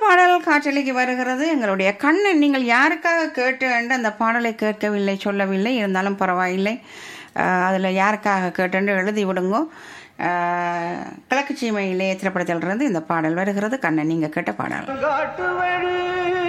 பாடல் காற்றலைக்கு வருகிறது. எங்களுடைய கண்ணன், நீங்கள் யாருக்காக கேட்டு என்று அந்த பாடலை கேட்கவில்லை, சொல்லவில்லை, இருந்தாலும் பரவாயில்லை. அதில் யாருக்காக கேட்டு எழுதி விடுங்கோ. கிழக்கு சீமையிலே திரைப்படத்திலிருந்து இந்த பாடல் வருகிறது. கண்ணன், நீங்கள் கேட்ட பாடல்.